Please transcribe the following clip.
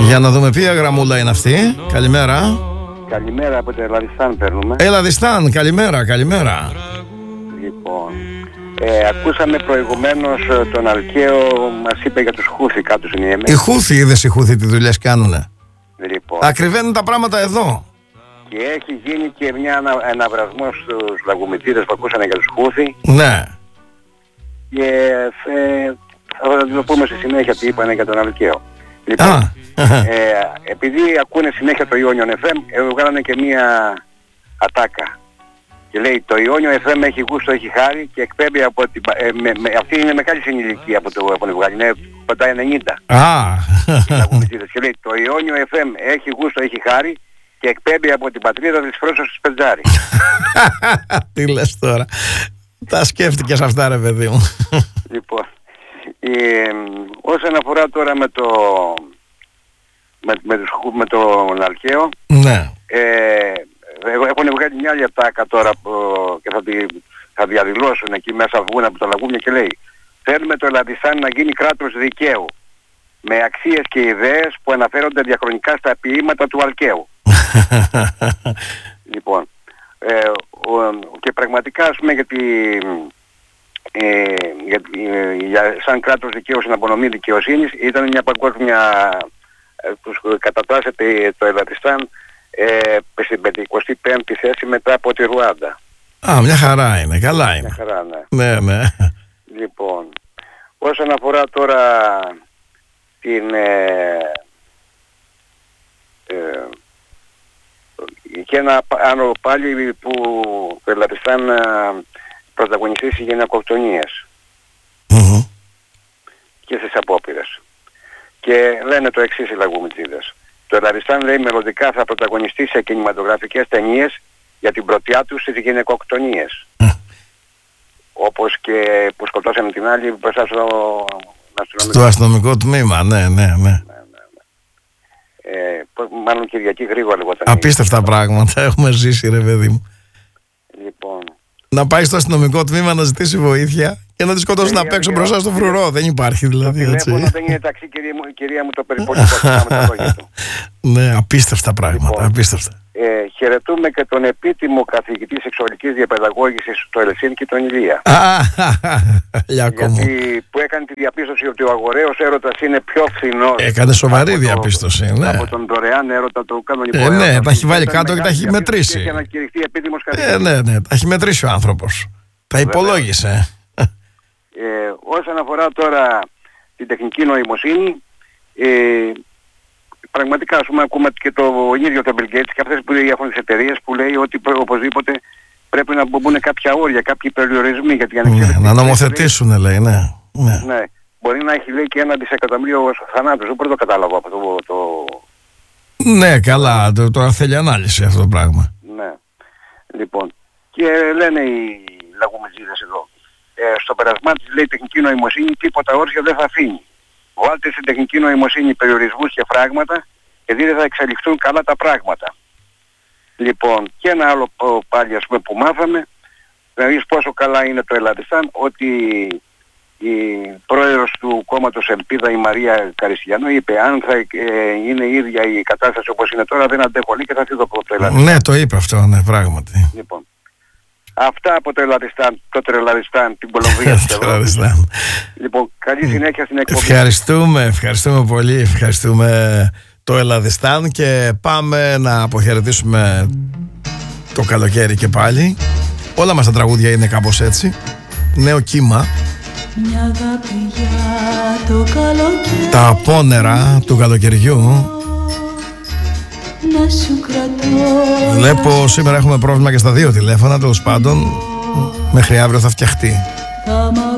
Για να δούμε ποια γραμμούλα είναι αυτή. Καλημέρα. Καλημέρα, από το Ελαδιστάν παίρνουμε. Ελαδιστάν, καλημέρα, καλημέρα. Λοιπόν, ακούσαμε προηγουμένως τον Αλκαίο, μας είπε για τους Χούθη κάτω στην Ιεμένη. Οι Χούθη, είδες οι Χούθη τι δουλειές κάνουνε. Λοιπόν. Ακριβένουν τα πράγματα εδώ. Και έχει γίνει και μια αναβρασμός στους λαγουμητήρες που ακούσανε για τους Χούθη. Ναι. Και θα το πούμε στη συνέχεια τι είπανε για τον Αλκαίο. Λοιπόν, επειδή ακούνε συνέχεια το Ιόνιο FM, βγάλανε και μια ατάκα. Και λέει το Ιόνιο FM έχει γούστο, έχει χάρη και εκπέμπει από την... αυτή είναι μεγάλη συνηλικία από το έχουν βγάλει, είναι κοντά 90. Και λέει το Ιόνιο FM έχει γούστο, έχει χάρη και εκπέμπει από την πατρίδα της Φρόσος της Πεντζάρη. Τι λες τώρα. Τα σκέφτηκες αυτά ρε παιδί μου. Λοιπόν, όσον αφορά τώρα με τον Αλκαίο, ναι. Έχουν βγάλει μια άλλη ατάκα τώρα και θα διαδηλώσουν εκεί μέσα, βγουν από τα λαγούμια και λέει θέλουμε το Ελαδιστάν να γίνει κράτος δικαίου με αξίες και ιδέες που αναφέρονται διαχρονικά στα ποίηματα του Αλκαίου. Λοιπόν, και πραγματικά ας πούμε σαν κράτος δικαίου στην απονομή δικαιοσύνης ήταν μια παγκόσμια που κατατάσσεται το Ελαδιστάν στην 55η θέση μετά από τη Ρουάντα. Α, μια χαρά είναι, καλά είναι. Μια χαρά, ναι. Ναι, ναι. Λοιπόν, όσον αφορά τώρα την και ένα άλλο πάλι που το Ελαδιστάν πρωταγωνιστήσει σε γεννακοκτονίες και στις απόπειρες. Και λένε το εξής οι λαγουμιτζίδες. Το Ελαδιστάν λέει μελλοντικά θα πρωταγωνιστεί σε κινηματογραφικές ταινίες για την πρωτιά του στις γυναικοκτονίες. Όπως και που σκοτώσαμε την άλλη μπροστά στο αστυνομικό τμήμα, ναι. Μάλλον Κυριακή Γρήγορα λεγόταν. Απίστευτα πράγματα έχουμε ζήσει ρε παιδί μου. Λοιπόν. Να πάει στο αστυνομικό τμήμα να ζητήσει βοήθεια και να τη σκοτώσουν απ' έξω μπροστά στο φρουρό. Δεν υπάρχει δηλαδή. Το τηλέφωνο δεν είναι ταξί, κυρία μου, το περιπολικό με τα λόγια του. Ναι, απίστευτα πράγματα. Λοιπόν, απίστευτα. Χαιρετούμε και τον επίτιμο καθηγητή σεξουαλικής διαπαιδαγώγησης στο Ελσίνκι, τον Ηλία. Γιατί που έκανε τη διαπίστωση ότι ο αγοραίος έρωτας είναι πιο φθηνός. Έκανε σοβαρή διαπίστωση, ναι. Από τον δωρεάν έρωτα του κανονικού έρωτα. Ναι, τα έχει βάλει κάτω και τα έχει μετρήσει. Για να κηρυχθεί επίτιμος καθηγητής. Ναι, τα έχει μετρήσει ο άνθρωπος. Τα υπολόγισε. Όσον αφορά τώρα την τεχνική νοημοσύνη, πραγματικά ας πούμε ακούμε και το ίδιο το Bill Gates και αυτές που έχουν τις εταιρείες που λέει ότι οπωσδήποτε πρέπει να μπουν κάποια όρια, κάποιοι περιορισμοί για την ανεξέλεκτη. Να νομοθετήσουν λέει, ναι. Ναι. Μπορεί να έχει λέει και 1 δισεκατομμύριο θανάτους, δεν μπορεί να το κατάλαβω από το... Ναι, καλά, τώρα θέλει ανάλυση αυτό το πράγμα. Ναι. Λοιπόν, και λένε οι λαγουμετζίδες εδώ, στο περασμά της λέει τεχνική νοημοσύνη τίποτα όρια δεν θα αφήνει. Βάλτε στην τεχνική νοημοσύνη περιορισμούς και φράγματα γιατί δεν θα εξελιχθούν καλά τα πράγματα. Λοιπόν, και ένα άλλο πάλι ας πούμε που μάθαμε, δηλαδή πόσο καλά είναι το Ελαδιστάν, ότι η πρόεδρος του κόμματος Ελπίδα, η Μαρία Καριστιανό, είπε αν θα είναι η ίδια η κατάσταση όπως είναι τώρα δεν αντέχω και θα φύγω από το Ελαδιστάν. Ναι, το είπε αυτό, ναι, πράγματι. Λοιπόν, αυτά από το Ελαδιστάν, το Τρελαδιστάν, την Κολομβία της Ευρώπης. Λοιπόν, καλή συνέχεια στην εκπομπή. Ευχαριστούμε πολύ, ευχαριστούμε το Ελαδιστάν και πάμε να αποχαιρετήσουμε το καλοκαίρι και πάλι. Όλα μας τα τραγούδια είναι κάπως έτσι. Νέο κύμα. Μια αγάπη για το καλοκαίρι. Τα απόνερα του καλοκαιριού. Να σου κρατώ. Βλέπω σήμερα έχουμε πρόβλημα και στα 2 τηλέφωνα, τέλος πάντων. Μέχρι αύριο θα φτιαχτεί.